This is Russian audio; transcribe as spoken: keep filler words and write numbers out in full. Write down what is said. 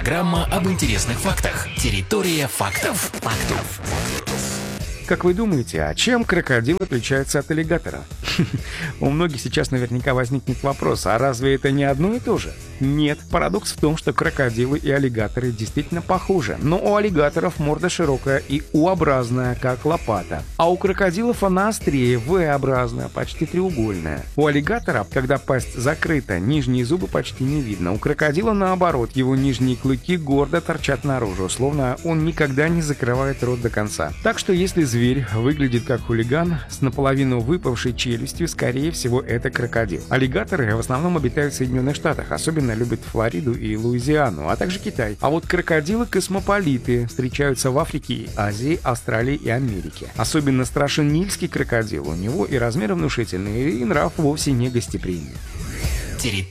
Программа об интересных фактах. Территория фактов. Фактов. Как вы думаете, а чем крокодил отличается от аллигатора? У многих сейчас наверняка возникнет вопрос, а разве это не одно и то же? Нет, парадокс в том, что крокодилы и аллигаторы действительно похожи, но у аллигаторов морда широкая и У-образная, как лопата, а у крокодилов она острее, В-образная, почти треугольная. У аллигатора, когда пасть закрыта, нижние зубы почти не видно. У крокодила наоборот, его нижние клыки гордо торчат наружу, словно он никогда не закрывает рот до конца. Так что если зверь выглядит как хулиган с наполовину выпавшей челюстью, скорее всего, это крокодил. Аллигаторы в основном обитают в Соединенных Штатах, особенно любят Флориду и Луизиану, а также Китай. А вот крокодилы-космополиты встречаются в Африке, Азии, Австралии и Америке. Особенно страшен нильский крокодил. У него и размер внушительный, и нрав вовсе не гостеприимный. Территория